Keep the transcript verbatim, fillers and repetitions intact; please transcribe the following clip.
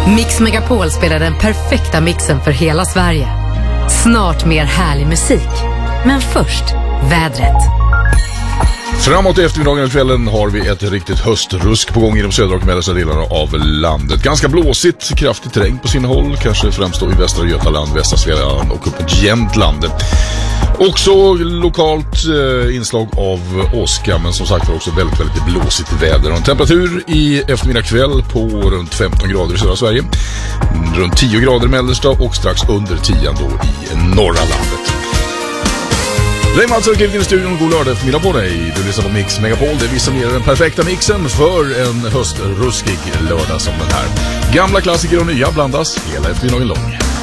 Mix Megapol spelar den perfekta mixen för hela Sverige. Snart mer härlig musik. Men först, vädret. Framåt i eftermiddagen och kvällen har vi ett riktigt höstrusk på gång i de södra och mellersta delarna av landet. Ganska blåsigt, kraftig terräng på sina håll, kanske främst då i Västra Götaland, Västra Svealand och uppåt Jämtland. Också lokalt eh, inslag av åska, men som sagt var också väldigt, väldigt blåsigt väder. Och en temperatur i eftermiddag kväll på runt femton grader i södra Sverige, runt tio grader i mellersta och strax under tio då i norra landet. Reimann och Kilken i studion, god lördag eftermiddag på dig. Du lyssnar på Mix Megapol, det är vi som ger den perfekta mixen för en höstruskig lördag som den här. Gamla klassiker och nya blandas hela eftermiddagen lång.